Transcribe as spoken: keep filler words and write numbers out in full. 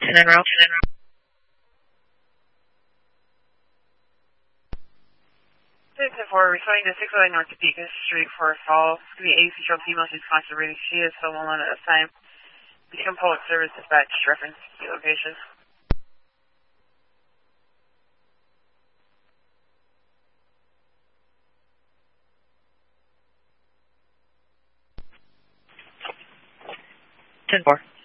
ten en route. ten four, responding to six oh nine North Topeka Street for a call. It's going to be A C Trail female. She's constantly reading. She is so alone at this time. Become public service dispatch reference location. ten four.